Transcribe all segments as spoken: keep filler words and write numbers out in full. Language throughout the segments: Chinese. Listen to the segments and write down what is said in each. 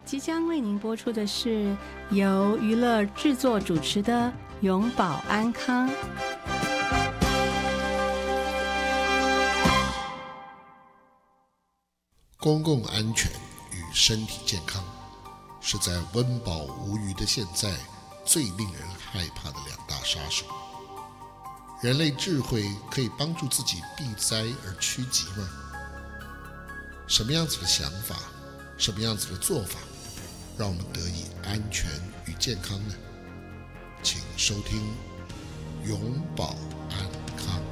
即将为您播出的是由娱乐制作主持的永保安康。 公共安全与身体健康是在温饱无余的现在最令人害怕的两大杀手。人类智慧可以帮助自己避灾而趋吉吗？什么样子的想法，什么样子的做法，让我们得以安全与健康呢？请收听永保安康。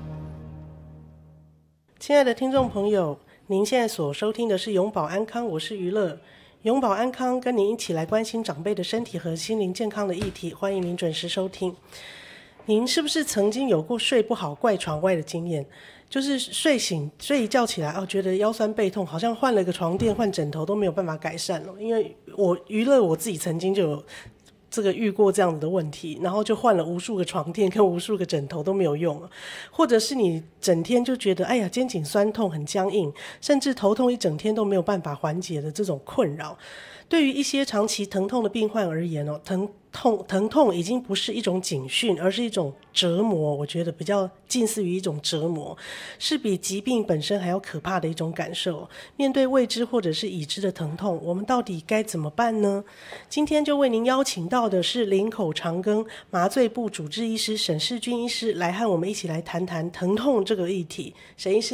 亲爱的听众朋友，您现在所收听的是永保安康，我是娱乐。永保安康跟您一起来关心长辈的身体和心灵健康的议题，欢迎您准时收听。您是不是曾经有过睡不好怪床外的经验？就是睡醒睡一觉起来，哦，觉得腰酸背痛，好像换了个床垫换枕头都没有办法改善了。因为我娱乐我自己曾经就有这个遇过这样子的问题，然后就换了无数个床垫跟无数个枕头都没有用了。或者是你整天就觉得哎呀肩颈酸痛很僵硬，甚至头痛一整天都没有办法缓解的这种困扰。对于一些长期疼痛的病患而言哦，疼痛疼痛已经不是一种警讯，而是一种折磨。我觉得比较近似于一种折磨，是比疾病本身还要可怕的一种感受。面对未知或者是已知的疼痛，我们到底该怎么办呢？今天就为您邀请到的是林口长庚麻醉部主治医师沈世军医师，来和我们一起来谈谈疼痛这个议题。沈医师